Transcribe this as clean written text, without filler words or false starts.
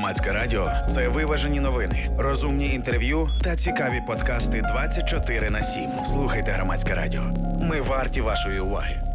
Громадське радіо – це виважені новини, розумні інтерв'ю та цікаві подкасти 24/7. Слухайте Громадське радіо. Ми варті вашої уваги.